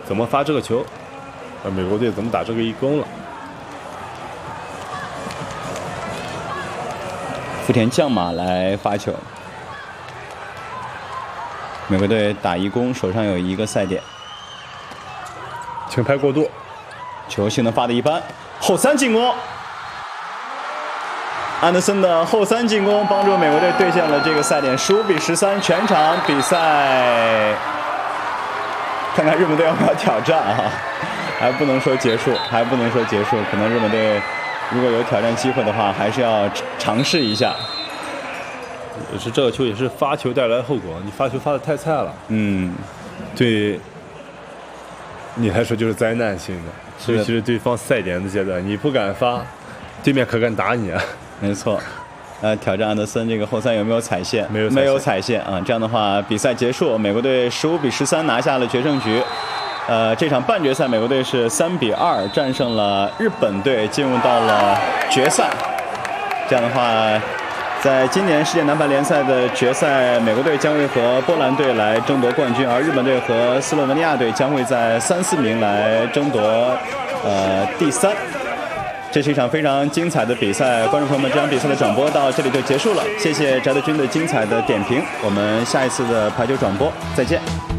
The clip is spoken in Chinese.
怎么发这个球，美国队怎么打这个一攻了。 福田将马来发球，美国队打一攻，手上有一个赛点。 前排过渡， 球性能发的一般，后三进攻。安德森的后三进攻帮助美国队兑现了这个赛点，15比13。全场比赛，看看日本队要不要挑战啊？还不能说结束，可能日本队如果有挑战机会的话，还是要尝试一下。 也是这个球也是发球带来的后果，你发球发的太菜了，对你来说就是灾难性的，尤其是对方赛点的阶段，你不敢发，对面可敢打你啊。 没错，挑战安德森这个后三有没有踩线？没有踩线啊！这样的话，比赛结束，美国队15比13拿下了决胜局。这场半决赛，美国队是3比2战胜了日本队，进入到了决赛。这样的话，在今年世界男排联赛的决赛，美国队将会和波兰队来争夺冠军，而日本队和斯洛文尼亚队将会在3、4名来争夺第3。这是一场非常精彩的比赛，观众朋友们，这场比赛的转播到这里就结束了，谢谢翟德军的精彩的点评，我们下一次的排球转播再见。